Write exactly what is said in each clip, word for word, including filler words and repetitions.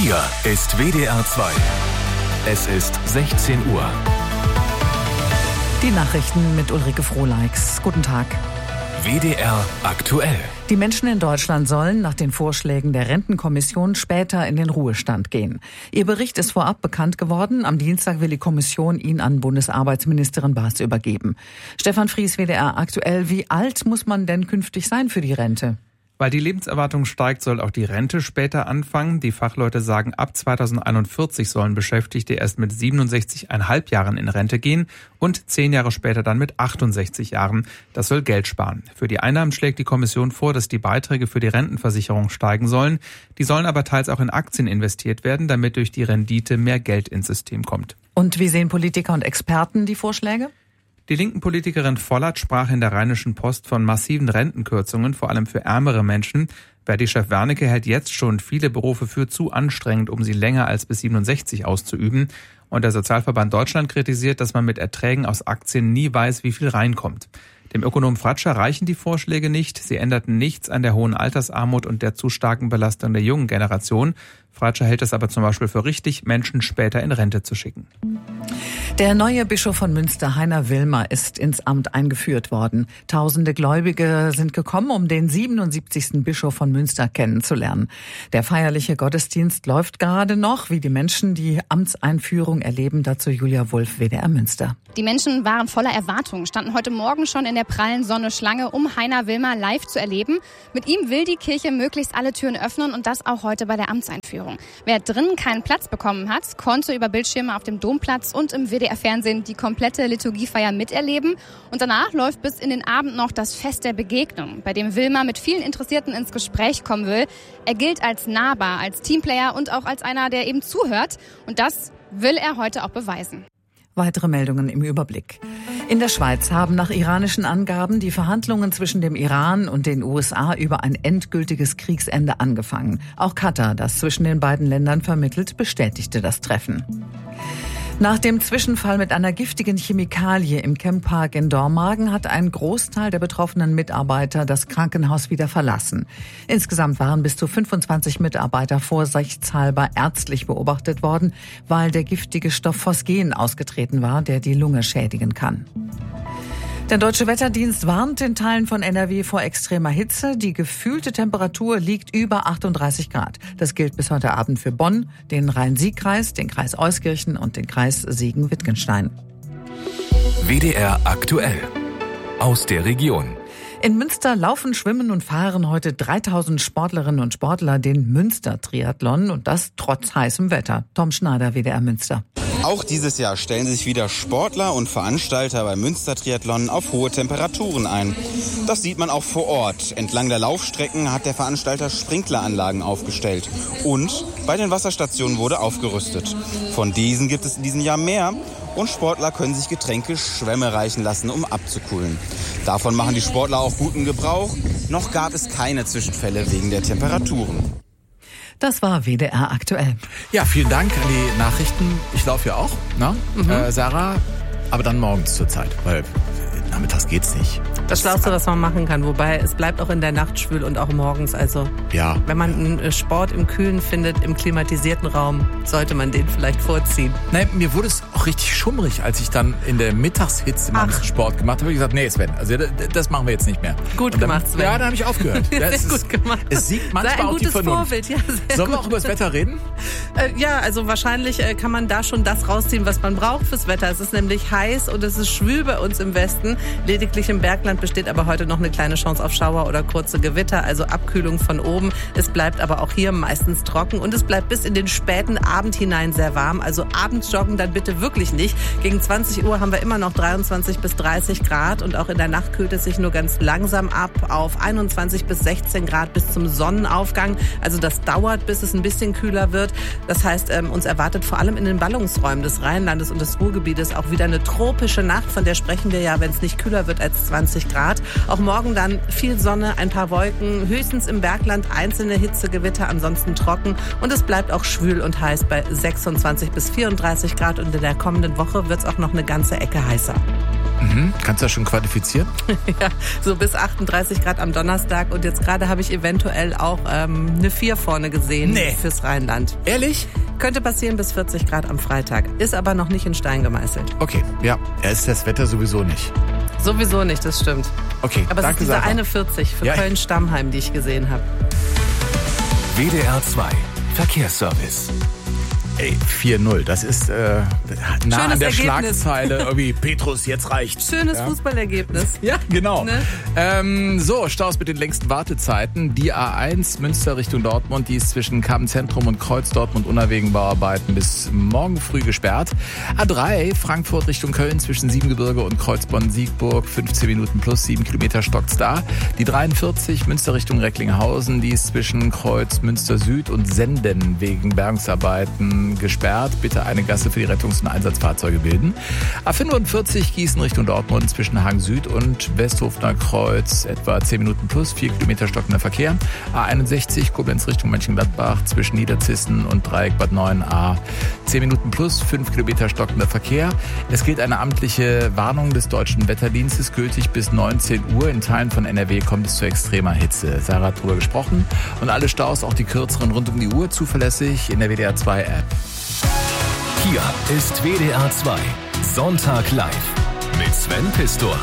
Hier ist W D R zwei. Es ist sechzehn Uhr. Die Nachrichten mit Ulrike Frohleix. Guten Tag. W D R aktuell. Die Menschen in Deutschland sollen nach den Vorschlägen der Rentenkommission später in den Ruhestand gehen. Ihr Bericht ist vorab bekannt geworden. Am Dienstag will die Kommission ihn an Bundesarbeitsministerin Baas übergeben. Stefan Fries, W D R aktuell. Wie alt muss man denn künftig sein für die Rente? Weil die Lebenserwartung steigt, soll auch die Rente später anfangen. Die Fachleute sagen, ab zweitausendeinundvierzig sollen Beschäftigte erst mit siebenundsechzig Komma fünf Jahren in Rente gehen und zehn Jahre später dann mit achtundsechzig Jahren. Das soll Geld sparen. Für die Einnahmen schlägt die Kommission vor, dass die Beiträge für die Rentenversicherung steigen sollen. Die sollen aber teils auch in Aktien investiert werden, damit durch die Rendite mehr Geld ins System kommt. Und wie sehen Politiker und Experten die Vorschläge? Die linken Politikerin Vollert sprach in der Rheinischen Post von massiven Rentenkürzungen, vor allem für ärmere Menschen. Verdi-Chef Wernicke hält jetzt schon viele Berufe für zu anstrengend, um sie länger als bis siebenundsechzig auszuüben. Und der Sozialverband Deutschland kritisiert, dass man mit Erträgen aus Aktien nie weiß, wie viel reinkommt. Dem Ökonom Fratscher reichen die Vorschläge nicht. Sie änderten nichts an der hohen Altersarmut und der zu starken Belastung der jungen Generation. Fratscher hält es aber zum Beispiel für richtig, Menschen später in Rente zu schicken. Der neue Bischof von Münster, Heiner Wilmer, ist ins Amt eingeführt worden. Tausende Gläubige sind gekommen, um den siebenundsiebzigsten Bischof von Münster kennenzulernen. Der feierliche Gottesdienst läuft gerade noch, wie die Menschen die Amtseinführung erleben. Dazu Julia Wulff, W D R Münster. Die Menschen waren voller Erwartung, standen heute Morgen schon in der prallen Sonne Schlange, um Heiner Wilmer live zu erleben. Mit ihm will die Kirche möglichst alle Türen öffnen und das auch heute bei der Amtseinführung. Wer drinnen keinen Platz bekommen hat, konnte über Bildschirme auf dem Domplatz und im W D R-Fernsehen die komplette Liturgiefeier miterleben. Und danach läuft bis in den Abend noch das Fest der Begegnung, bei dem Wilmer mit vielen Interessierten ins Gespräch kommen will. Er gilt als nahbar, als Teamplayer und auch als einer, der eben zuhört. Und das will er heute auch beweisen. Weitere Meldungen im Überblick. In der Schweiz haben nach iranischen Angaben die Verhandlungen zwischen dem Iran und den U S A über ein endgültiges Kriegsende angefangen. Auch Katar, das zwischen den beiden Ländern vermittelt, bestätigte das Treffen. Nach dem Zwischenfall mit einer giftigen Chemikalie im Camppark in Dormagen hat ein Großteil der betroffenen Mitarbeiter das Krankenhaus wieder verlassen. Insgesamt waren bis zu fünfundzwanzig Mitarbeiter vorsichtshalber ärztlich beobachtet worden, weil der giftige Stoff Phosgen ausgetreten war, der die Lunge schädigen kann. Der Deutsche Wetterdienst warnt in Teilen von N R W vor extremer Hitze. Die gefühlte Temperatur liegt über achtunddreißig Grad. Das gilt bis heute Abend für Bonn, den Rhein-Sieg-Kreis, den Kreis Euskirchen und den Kreis Siegen-Wittgenstein. W D R aktuell. Aus der Region. In Münster laufen, schwimmen und fahren heute dreitausend Sportlerinnen und Sportler den Münster-Triathlon und das trotz heißem Wetter. Tom Schneider, W D R Münster. Auch dieses Jahr stellen sich wieder Sportler und Veranstalter beim Münster-Triathlon auf hohe Temperaturen ein. Das sieht man auch vor Ort. Entlang der Laufstrecken hat der Veranstalter Sprinkleranlagen aufgestellt. Und bei den Wasserstationen wurde aufgerüstet. Von diesen gibt es in diesem Jahr mehr. Und Sportler können sich Getränke, Schwämme reichen lassen, um abzukühlen. Davon machen die Sportler auch guten Gebrauch. Noch gab es keine Zwischenfälle wegen der Temperaturen. Das war W D R aktuell. Ja, vielen Dank an die Nachrichten. Ich laufe ja auch, ne? Mhm. Äh, Sarah, aber dann morgens zur Zeit, weil nachmittags geht's nicht. Das Schlauste, was man machen kann. Wobei, es bleibt auch in der Nacht schwül und auch morgens. Also, ja. Wenn man einen Sport im Kühlen findet, im klimatisierten Raum, sollte man den vielleicht vorziehen. Nein, mir wurde es auch richtig schummrig, als ich dann in der Mittagshitze mal Sport gemacht habe. Ich gesagt, nee, Sven, also das machen wir jetzt nicht mehr. Gut dann, gemacht, Sven. Ja, dann habe ich aufgehört. Sehr das gut ist, gemacht. Es siegt manchmal Sei ein auch gutes die Vernunft. Vorbild. Ja, sehr Sollen wir gut. auch über das Wetter reden? Äh, ja, also wahrscheinlich äh, kann man da schon das rausziehen, was man braucht fürs Wetter. Es ist nämlich heiß und es ist schwül bei uns im Westen. Lediglich im Bergland besteht aber heute noch eine kleine Chance auf Schauer oder kurze Gewitter, also Abkühlung von oben. Es bleibt aber auch hier meistens trocken und es bleibt bis in den späten Abend hinein sehr warm. Also abends joggen dann bitte wirklich nicht. Gegen zwanzig Uhr haben wir immer noch dreiundzwanzig bis dreißig Grad und auch in der Nacht kühlt es sich nur ganz langsam ab auf einundzwanzig bis sechzehn Grad bis zum Sonnenaufgang. Also das dauert, bis es ein bisschen kühler wird. Das heißt, ähm, uns erwartet vor allem in den Ballungsräumen des Rheinlandes und des Ruhrgebietes auch wieder eine tropische Nacht. Von der sprechen wir ja, wenn es nicht kühler wird als zwanzig Grad. Auch morgen dann viel Sonne, ein paar Wolken, höchstens im Bergland einzelne Hitzegewitter, ansonsten trocken. Und es bleibt auch schwül und heiß bei sechsundzwanzig bis vierunddreißig Grad. Und in der kommenden Woche wird es auch noch eine ganze Ecke heißer. Mhm. Kannst du das schon quantifizieren? Ja, so bis achtunddreißig Grad am Donnerstag. Und jetzt gerade habe ich eventuell auch ähm, eine vier vorne gesehen nee. fürs Rheinland. Ehrlich? Könnte passieren bis vierzig Grad am Freitag. Ist aber noch nicht in Stein gemeißelt. Okay, ja. Er ist das Wetter sowieso nicht. Sowieso nicht, das stimmt. Okay, aber es danke, ist diese Sarah. eine vierzig für ja. Köln-Stammheim, die ich gesehen habe. W D R zwei Verkehrsservice. Ey, vier null, das ist äh, nah Schönes an der Ergebnis. Schlagzeile. Irgendwie, Petrus, jetzt reicht's. Schönes ja. Fußballergebnis. Ja, genau. Ne? Ähm, so, Staus mit den längsten Wartezeiten. Die A eins Münster Richtung Dortmund, die ist zwischen Kammzentrum und Kreuz Dortmund unerwägen Bauarbeiten bis morgen früh gesperrt. A drei Frankfurt Richtung Köln zwischen Siebengebirge und Kreuzbonn-Siegburg, fünfzehn Minuten plus, sieben Kilometer stockt's da. Die dreiundvierzig Münster Richtung Recklinghausen, die ist zwischen Kreuz Münster Süd und Senden wegen Bergungsarbeiten gesperrt. Bitte eine Gasse für die Rettungs- und Einsatzfahrzeuge bilden. A fünfundvierzig Gießen Richtung Dortmund zwischen Hagen Süd und Westhofener Kreuz etwa zehn Minuten plus, vier Kilometer stockender Verkehr. A einundsechzig Koblenz Richtung Mönchengladbach zwischen Niederzissen und Dreieck Bad Neuenahr zehn Minuten plus, fünf Kilometer stockender Verkehr. Es gilt eine amtliche Warnung des Deutschen Wetterdienstes, gültig bis neunzehn Uhr. In Teilen von N R W kommt es zu extremer Hitze. Sarah hat drüber gesprochen. Und alle Staus, auch die kürzeren, rund um die Uhr, zuverlässig in der W D R zwei App. Hier ist W D R zwei Sonntag live mit Sven Pistor.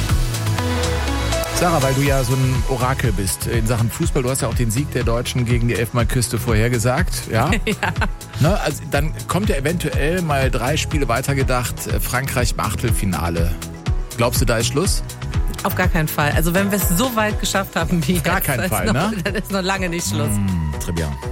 Sarah, weil du ja so ein Orakel bist in Sachen Fußball, du hast ja auch den Sieg der Deutschen gegen die Elfenbeinküste vorhergesagt, ja? Ja. Ne, also dann kommt ja eventuell mal drei Spiele weitergedacht, Frankreich im Achtelfinale. Glaubst du, da ist Schluss? Auf gar keinen Fall. Also wenn wir es so weit geschafft haben wie Auf gar jetzt, keinen dann Fall, ist noch, ne? dann ist noch lange nicht Schluss. Mmh, très bien.